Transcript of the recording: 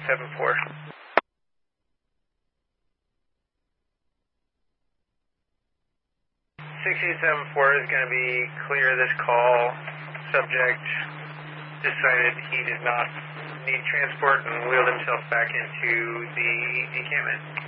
1674. 1674 is going to be clear this call. Subject decided he did not need transport and wheeled himself back into the encampment.